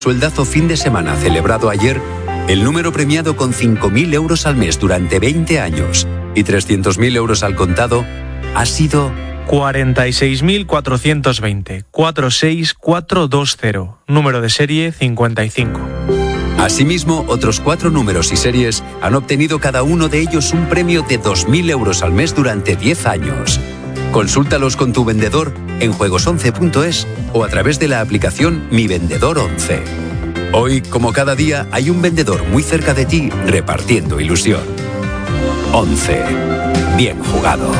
Sueldazo fin de semana celebrado ayer, el número premiado con 5.000 euros al mes durante 20 años y 300.000 euros al contado ha sido 46.420, 46420, número de serie 55. Asimismo, otros 4 números y series han obtenido cada uno de ellos un premio de 2.000 euros al mes durante 10 años. Consúltalos con tu vendedor en juegos11.es o a través de la aplicación Mi Vendedor 11. Hoy, como cada día, hay un vendedor muy cerca de ti repartiendo ilusión. 11. Bien jugado.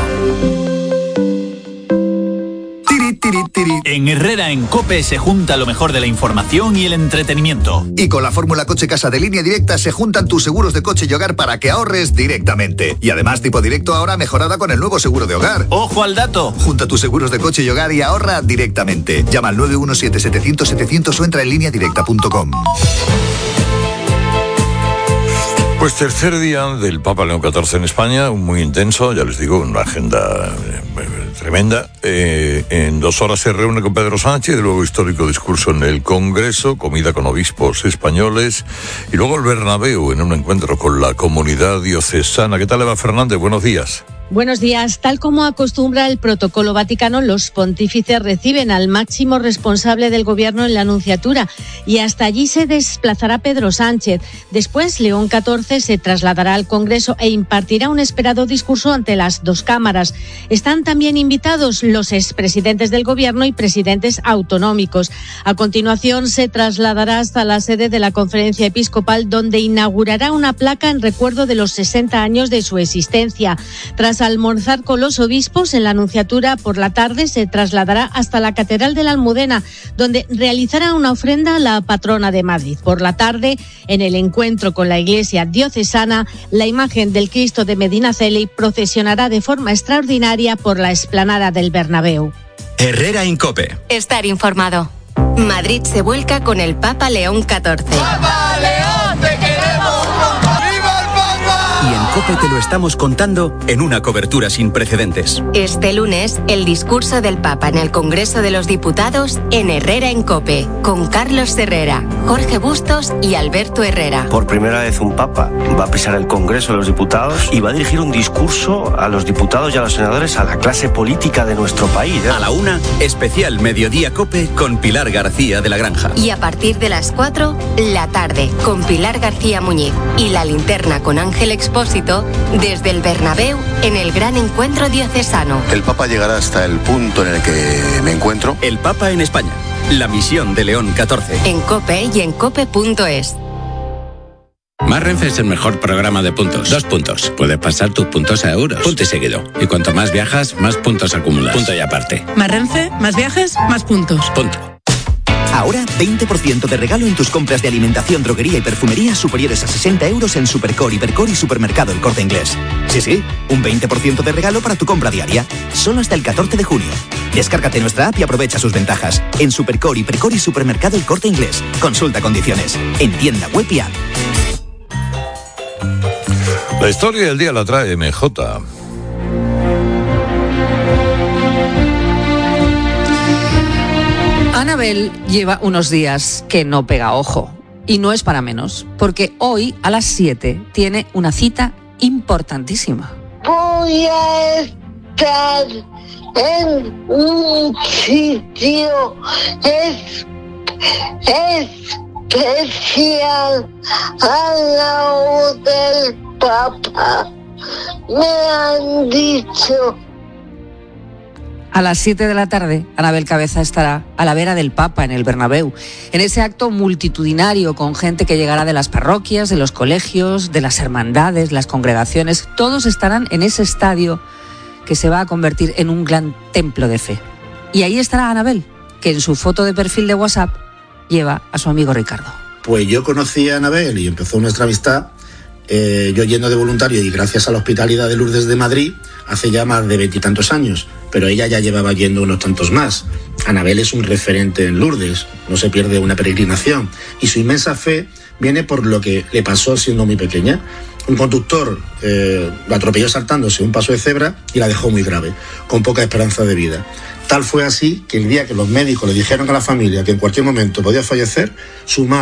En Herrera en COPE se junta lo mejor de la información y el entretenimiento. Y con la fórmula Coche Casa de Línea Directa se juntan tus seguros de coche y hogar para que ahorres directamente. Y además tipo directo ahora mejorada con el nuevo seguro de hogar. ¡Ojo al dato! Junta tus seguros de coche y hogar y ahorra directamente. Llama al 917-700-700 o entra en lineadirecta.com. Pues tercer día del Papa León XIV en España, muy intenso, ya les digo, una agenda tremenda. En 2 horas se reúne con Pedro Sánchez, luego histórico discurso en el Congreso, comida con obispos españoles y luego el Bernabéu en un encuentro con la comunidad diocesana. ¿Qué tal, Eva Fernández? Buenos días. Buenos días. Tal como acostumbra el protocolo vaticano, los pontífices reciben al máximo responsable del gobierno en la Nunciatura y hasta allí se desplazará Pedro Sánchez. Después, León XIV se trasladará al Congreso e impartirá un esperado discurso ante las 2 cámaras. Están también invitados los expresidentes del gobierno y presidentes autonómicos. A continuación, se trasladará hasta la sede de la Conferencia Episcopal, donde inaugurará una placa en recuerdo de los 60 años de su existencia. Tras almorzar con los obispos en la Nunciatura, por la tarde se trasladará hasta la Catedral de la Almudena, donde realizará una ofrenda a la patrona de Madrid. Por la tarde, en el encuentro con la Iglesia diocesana, la imagen del Cristo de Medinaceli procesionará de forma extraordinaria por la explanada del Bernabéu. Herrera en COPE. Estar informado. Madrid se vuelca con el Papa León XIV. ¡Papa León, te queremos! Y en COPE te lo estamos contando en una cobertura sin precedentes. Este lunes, el discurso del Papa en el Congreso de los Diputados en Herrera en COPE, con Carlos Herrera, Jorge Bustos y Alberto Herrera. Por primera vez un Papa va a pisar el Congreso de los Diputados y va a dirigir un discurso a los diputados y a los senadores, a la clase política de nuestro país. A la 1, especial Mediodía COPE con Pilar García de la Granja. Y a partir de las 4, la tarde, con Pilar García Muñiz y la linterna con Ángel Expósito desde el Bernabéu en el gran encuentro diocesano. El Papa llegará hasta el punto en el que me encuentro. El Papa en España. La misión de León XIV. En COPE y en COPE.es. Más Renfe es el mejor programa de puntos. 2 puntos. Puedes pasar tus puntos a euros. Punto y seguido. Y cuanto más viajas, más puntos acumulas. Punto y aparte. Más Renfe, más viajes, más puntos. Punto. Ahora, 20% de regalo en tus compras de alimentación, droguería y perfumería superiores a 60 euros en Supercor, Hipercor y Supermercado El Corte Inglés. Sí, un 20% de regalo para tu compra diaria. Solo hasta el 14 de junio. Descárgate nuestra app y aprovecha sus ventajas. En Supercor, Hipercor y Supermercado El Corte Inglés. Consulta condiciones. En tienda web y app. La historia del día la trae MJ. Anabel lleva unos días que no pega ojo. Y no es para menos, porque hoy a las 7 tiene una cita importantísima. Voy a estar en un sitio especial al lado del Papa. Me han dicho. A las 7 de la tarde, Anabel Cabeza estará a la vera del Papa en el Bernabéu, en ese acto multitudinario con gente que llegará de las parroquias, de los colegios, de las hermandades, las congregaciones. Todos estarán en ese estadio que se va a convertir en un gran templo de fe. Y ahí estará Anabel, que en su foto de perfil de WhatsApp lleva a su amigo Ricardo. Pues yo conocí a Anabel y empezó nuestra amistad, yo yendo de voluntario y gracias a la Hospitalidad de Lourdes de Madrid, hace ya más de 20 y tantos años, pero ella ya llevaba yendo unos tantos más. Anabel es un referente en Lourdes, no se pierde una peregrinación, y su inmensa fe viene por lo que le pasó siendo muy pequeña. Un conductor la atropelló saltándose un paso de cebra y la dejó muy grave, con poca esperanza de vida. Tal fue así que el día que los médicos le dijeron a la familia que en cualquier momento podía fallecer, su madre